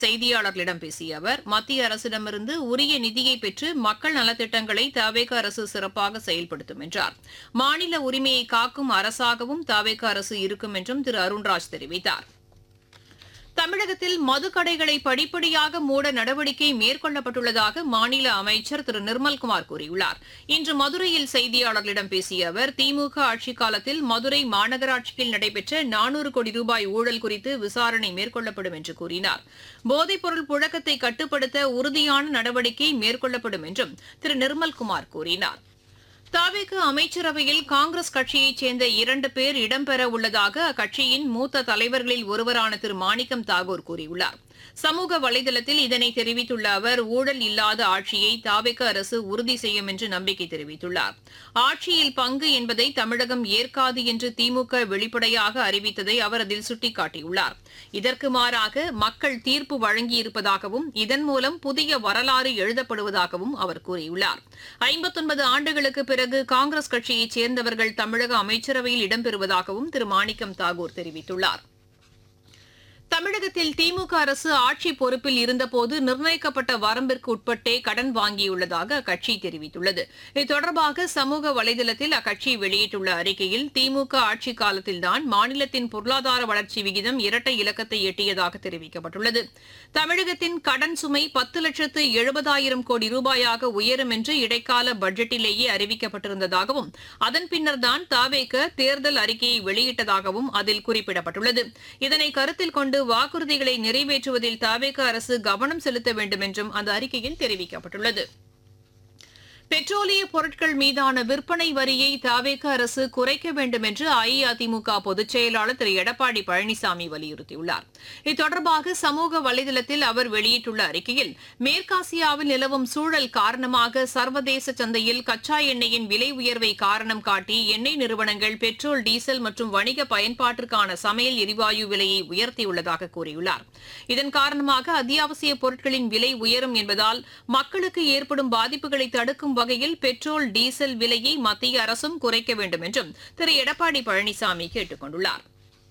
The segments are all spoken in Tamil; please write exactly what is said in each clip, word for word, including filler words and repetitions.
செய்தியாளர்களிடம் பேசிய அவர் மத்திய அரசிடமிருந்து உரிய நிதியை பெற்று மக்கள் நலத்திட்டங்களை தவேக அரசு சிறப்பாக செயல்படுத்தும் என்றார். மாநில உரிமையை காக்கும் அரசாகவும் தவேக அரசு இருக்கும் என்றும் திரு அருண்ராஜ் தெரிவித்தார். தமிழகத்தில் மதுக்கடைகளை படிப்படியாக மூட நடவடிக்கை மேற்கொள்ளப்பட்டுள்ளதாக மாநில அமைச்சர் திரு நிர்மல்குமார் கூறியுள்ளார். இன்று மதுரையில் செய்தியாளர்களிடம் பேசிய அவர் திமுக ஆட்சிக் காலத்தில் மதுரை மாநகராட்சியில் நடைபெற்ற நானூறு கோடி ரூபாய் ஊழல் குறித்து விசாரணை மேற்கொள்ளப்படும் என்று கூறினார். போதைப்பொருள் புழக்கத்தை கட்டுப்படுத்த உறுதியான நடவடிக்கை மேற்கொள்ளப்படும் என்றும் திரு நிர்மல்குமார் கூறினார். தவேக அமைச்சரவையில் காங்கிரஸ் கட்சியைச் சேர்ந்த இரண்டு பேர் இடம்பெற உள்ளதாக அக்கட்சியின் மூத்த தலைவர்களில் ஒருவரான திரு மாணிக்கம் தாகூர் கூறியுள்ளார். சமூக வலைதளத்தில் இதனை தெரிவித்துள்ள அவர் ஊழல் இல்லாத ஆட்சியை தவேக அரசு உறுதி செய்யும் என்று நம்பிக்கை தெரிவித்துள்ளார். ஆட்சியில் பங்கு என்பதை தமிழகம் ஏற்காது என்று திமுக வெளிப்படையாக அறிவித்ததை அவர் அதில் சுட்டிக்காட்டியுள்ளார். இதற்கு மாறாக மக்கள் தீர்ப்பு வழங்கியிருப்பதாகவும் இதன் மூலம் புதிய வரலாறு எழுதப்படுவதாகவும் அவர் கூறியுள்ளார். ஐம்பத்தொன்பது ஆண்டுகளுக்கு பிறகு காங்கிரஸ் கட்சியைச் சேர்ந்தவர்கள் தமிழக அமைச்சரவையில் இடம்பெறுவதாகவும் திரு மாணிக்கம் தாகூர் தெரிவித்துள்ளார். தமிழகத்தில் திமுக அரசு ஆட்சி பொறுப்பில் இருந்தபோது நிர்ணயிக்கப்பட்ட வரம்பிற்கு உட்பட்டே கடன் வாங்கியுள்ளதாக அக்கட்சி தெரிவித்துள்ளது. இது தொடர்பாக சமூக வலைதளத்தில் அக்கட்சி வெளியிட்டுள்ள அறிக்கையில் திமுக ஆட்சிக் காலத்தில்தான் மாநிலத்தின் பொருளாதார வளர்ச்சி விகிதம் இரட்டை இலக்கத்தை எட்டியதாக தெரிவிக்கப்பட்டுள்ளது. தமிழகத்தின் கடன் சுமை பத்து லட்சத்து எழுபதாயிரம் கோடி ரூபாயாக உயரும் என்று இடைக்கால பட்ஜெட்டிலேயே அறிவிக்கப்பட்டிருந்ததாகவும் அதன் பின்னர்தான் தவேக தேர்தல் அறிக்கையை வெளியிட்டதாகவும் அதில் குறிப்பிடப்பட்டுள்ளது. இதனை கருத்தில் கொண்டு வாக்குறுதிகளை நிறைவேற்றுவதில் தவேக அரசு கவனம் செலுத்த வேண்டும் என்றும் அந்த அறிக்கையில் தெரிவிக்கப்பட்டுள்ளது. பெட்ரோலிய பொருட்கள் மீதான விற்பனை வரியை தவேக அரசு குறைக்க வேண்டும் என்று அஇஅதிமுக பொதுச் செயலாளர் திரு எடப்பாடி பழனிசாமி வலியுறுத்தியுள்ளார். இது தொடர்பாக சமூக வலைதளத்தில் அவர் வெளியிட்டுள்ள அறிக்கையில் மேற்காசியாவில் நிலவும் சூழல் காரணமாக சர்வதேச சந்தையில் கச்சா எண்ணெயின் விலை உயர்வை காரணம் காட்டி எண்ணெய் நிறுவனங்கள் பெட்ரோல், டீசல் மற்றும் வணிக பயன்பாட்டிற்கான சமையல் எரிவாயு விலையை உயர்த்தியுள்ளதாக கூறியுள்ளார். இதன் காரணமாக அத்தியாவசிய பொருட்களின் விலை உயரும் என்பதால் மக்களுக்கு ஏற்படும் பாதிப்புகளை தடுக்கும் வகையில் பெட்ரோல், டீசல் விலையை மத்திய அரசும் குறைக்க வேண்டும் என்றும் திரு எடப்பாடி பழனிசாமி கேட்டுக் கொண்டுள்ளார்.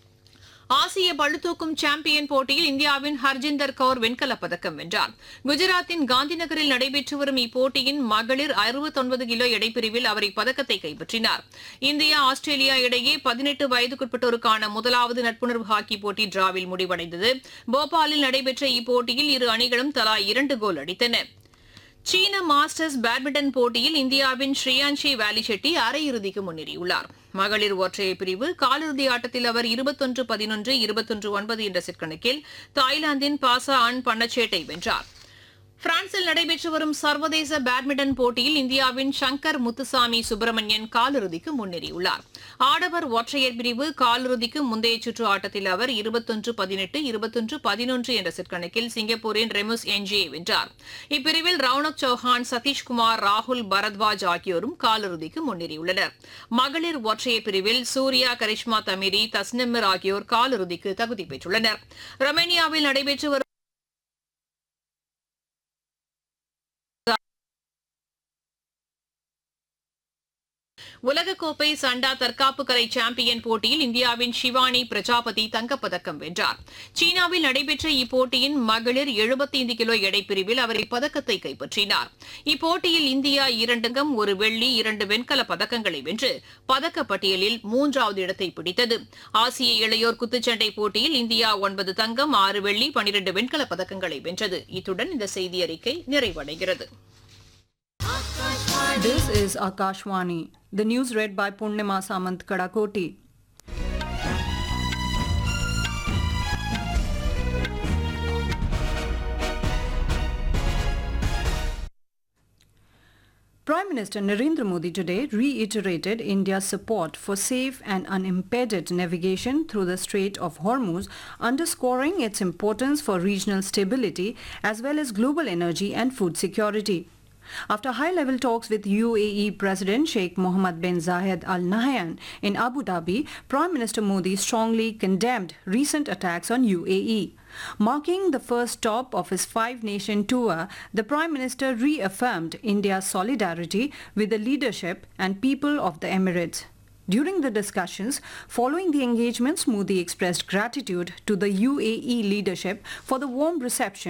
ஆசிய பளுதூக்கும் சாம்பியன் போட்டியில் இந்தியாவின் ஹர்ஜிந்தர் கவுர் வெண்கலப் பதக்கம் வென்றார். குஜராத்தின் காந்திநகரில் நடைபெற்று வரும் இப்போட்டியின் மகளிர் அறுபத்தொன்பது கிலோ எடைப்பிரிவில் அவர் இப்பதக்கத்தை கைப்பற்றினார். இந்தியா ஆஸ்திரேலியா இடையே பதினெட்டு வயதுக்குட்பட்டோருக்கான முதலாவது நட்புணர்வு ஹாக்கி போட்டி டிராவில் முடிவடைந்தது. போபாலில் நடைபெற்ற இப்போட்டியில் இரு அணிகளும் தலா இரண்டு கோல் அடித்தன. சீன மாஸ்டர்ஸ் பேட்மிண்டன் போட்டியில் இந்தியாவின் ஸ்ரீயான்ஷி வேலிச்செட்டி அரையிறுதிக்கு முன்னேறியுள்ளார். மகளிர் ஒற்றையர் பிரிவு காலிறுதி ஆட்டத்தில் அவர் இருபத்தொன்று பதினொன்று இருபத்தொன்று ஒன்பது என்ற செட் கணக்கில் தாய்லாந்தின் பாசா அன் பன்னச்சேட்டை வென்றார். பிரான்சில் நடைபெற்று வரும் சர்வதேச பேட்மிண்டன் போட்டியில் இந்தியாவின் சங்கர் முத்துசாமி சுப்பிரமணியன் காலிறுதிக்கு முன்னேறியுள்ளார். ஆடவர் ஒற்றையர் பிரிவு காலிறுதிக்கு முந்தைய சுற்று ஆட்டத்தில் அவர் இருபத்தொன்று பதினெட்டு இருபத்தொன்று பதினொன்று என்ற செட் கணக்கில் சிங்கப்பூரின் ரெமுஸ் என்ஜியை வென்றார். இப்பிரிவில் ரவுனக் சௌஹான், சதீஷ்குமார், ராகுல் பரத்வாஜ் ஆகியோரும் காலிறுதிக்கு முன்னேறியுள்ளனர். மகளிர் ஒற்றையர் பிரிவில் சூர்யா, கரிஷ்மா தமிரி, தஸ்னிமிர் ஆகியோர் காலிறுதிக்கு தகுதி பெற்றுள்ளனர். ரொமேனியாவில் நடைபெற்று வரும் உலகக்கோப்பை சண்டா தற்காப்பு கலை சாம்பியன் போட்டியில் இந்தியாவின் ஷிவானி பிரஜாபதி தங்கப்பதக்கம் வென்றார். சீனாவில் நடைபெற்ற இப்போட்டியின் மகளிர் எழுபத்தைந்து கிலோ எடைப்பிரிவில் அவர் இப்பதக்கத்தை கைப்பற்றினார். இப்போட்டியில் இந்தியா இரண்டுங்கம் ஒரு வெள்ளி, இரண்டு வெண்கல பதக்கங்களை வென்று பதக்கப்பட்டியலில் மூன்றாவது இடத்தை பிடித்தது. ஆசிய இளையோர் குத்துச்சண்டை போட்டியில் இந்தியா ஒன்பது தங்கம், ஆறு வெள்ளி, பனிரண்டு வெண்கல பதக்கங்களை வென்றது. இத்துடன் இந்த செய்தி அறிக்கை நிறைவடைகிறது. This is Akashwani. The news read by Purnima Samant Kadakoti. Prime Minister Narendra Modi today reiterated India's support for safe and unimpeded navigation through the Strait of Hormuz, underscoring its importance for regional stability as well as global energy and food security. After high-level talks with U A E President Sheikh Mohammed bin Zayed Al Nahyan in Abu Dhabi, Prime Minister Modi strongly condemned recent attacks on U A E. Marking the first stop of his five-nation tour, the Prime Minister reaffirmed India's solidarity with the leadership and people of the Emirates. During the discussions, following the engagements, Modi expressed gratitude to the U A E leadership for the warm reception